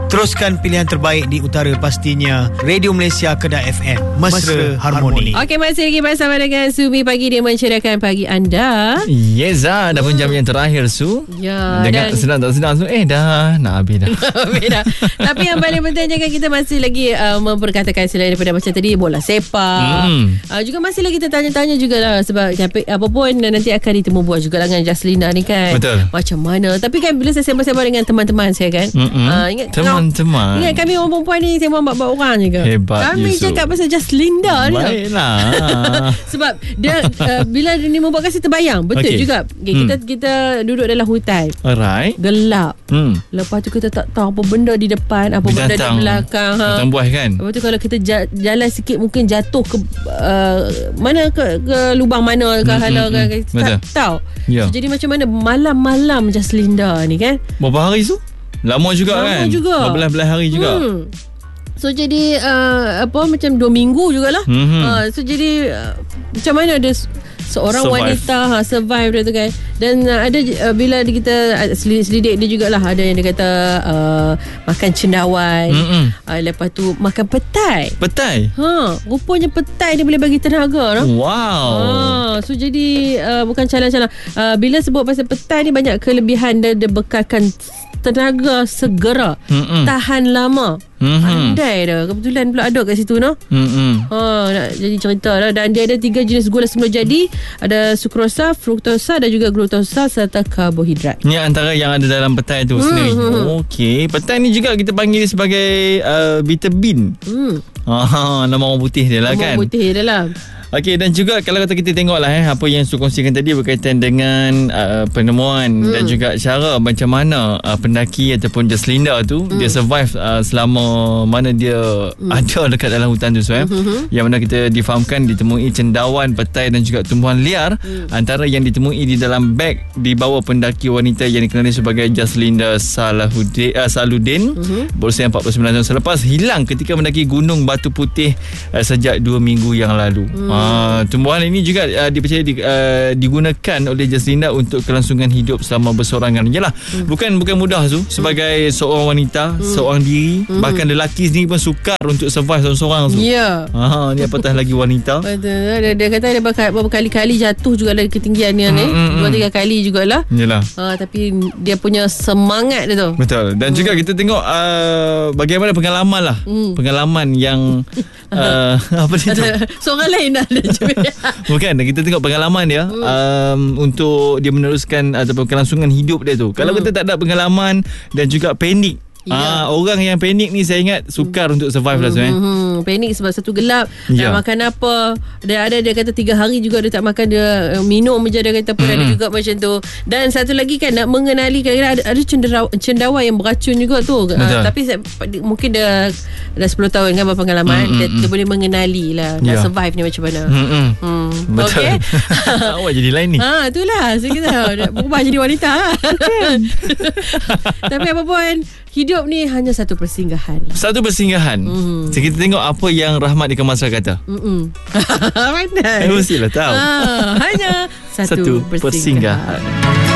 Teruskan pilihan terbaik di utara, pastinya Radio Malaysia Kedah FM, Mesra Harmoni. Okey, masih lagi bersama dengan Sumi Pagi, dia menceriakan pagi anda. Yes, dah pun jam yang terakhir, Su. Ya, Dengar senang tak senang, Su. Dah nak habis dah. Tapi yang paling penting jangan kita masih lagi memperkatakan selain daripada macam tadi bola sepak. Juga masih lagi tertanya-tanya jugalah, sebab apa pun nanti akan ditemu buat juga dengan Jaslinda ni kan. Betul. Macam mana? Tapi kan bila saya sembang-sembang dengan teman-teman saya kan, ingat teman-teman. Ingat kami orang perempuan ni sembang bab-bab orang je ke? Hebat, kami Yusuf. cakap pasal Jaslinda ni. Baiklah. Sebab dia bila dia membuat kasi terbayang. Betul juga. Okay, kita duduk dalam hutan. Alright. Gelap. Lepas tu kita tak tahu apa benda di depan, apa benda di belakang. Binatang buas kan. Lepas tu kalau kita jalan sikit mungkin jatuh ke mana ke lubang mana ke hala ke, tak tahu. So, jadi macam mana malam-malam Jaslinda ni kan? Berapa hari tu? Lama juga kan? Lama juga. Berbelas-belas hari juga. So jadi macam 2 minggu jugalah. So jadi macam mana ada seorang wanita survive dia tu kan. Dan ada bila kita selidik dia jugalah, ada yang dia kata makan cendawan. Lepas tu makan petai. Rupanya petai dia boleh bagi tenaga. Wow. So jadi bukan calang-calang. Bila sebut pasal petai ni, banyak kelebihan dia bekalkan tenaga segera, tahan lama. Pandai dah. Kebetulan pula ada kat situ nak jadi cerita dah. Dan dia ada 3 jenis gula semula jadi. Ada sukrosa, fruktosa dan juga glukosa serta karbohidrat. Ni antara yang ada dalam petai tu sendiri. Okey, petai ni juga kita panggil sebagai bitter bean. Nama orang putih dia lah kan. Orang putih dia lah. Okey, dan juga kalau kata kita tengoklah apa yang Su kongsikan tadi berkaitan dengan penemuan dan juga cara macam mana pendaki ataupun Jaslinda tu dia survive selama mana dia ada dekat dalam hutan tu, yang mana kita difahamkan ditemui cendawan, petai dan juga tumbuhan liar. Antara yang ditemui di dalam beg dibawa pendaki wanita yang dikenali sebagai Jaslinda Saludin berusia 49 tahun selepas hilang ketika mendaki Gunung Batu Putih sejak 2 minggu yang lalu. Tumbuhan ini juga dipercaya digunakan oleh Jaslinda untuk kelangsungan hidup selama bersorangan. Yalah, bukan mudah tu sebagai seorang wanita, seorang diri, bahkan lelaki sendiri pun sukar untuk survive seorang-seorang tu. Ya. Ni apatah lagi wanita. Betul. Dia kata dia berkali-kali jatuh juga dari ketinggian dia ni. 2-3 kali jugalah. Yalah. Tapi dia punya semangat dia tu. Betul. Dan juga kita tengok bagaimana pengalaman lah. Pengalaman yang apa dia tu? Seorang lain dah ada je. Bukan, kita tengok pengalaman dia untuk dia meneruskan ataupun kelangsungan hidup dia tu. Kalau kita tak ada pengalaman dan juga panik, orang yang panik ni saya ingat sukar untuk survive lah panik sebab satu gelap, nak makan apa. Dia kata 3 hari juga dia tak makan, dia minum je dia kata pun ada juga macam tu. Dan satu lagi kan, nak mengenali kadang-kadang ada cendawan yang beracun juga tu. Tapi mungkin dia dah 10 tahun kan berpengalaman, dia boleh mengenali lah nak survive ni macam mana. Betul. Okay. Awak jadi lain ni. Itulah saya kata nak berubah jadi wanita lah. Tapi apa pun, hidup ni hanya satu persinggahan. So, kita tengok apa yang Rahmat di Kemasra kata. Pandai. Mestilah tahu. Hanya satu persinggahan.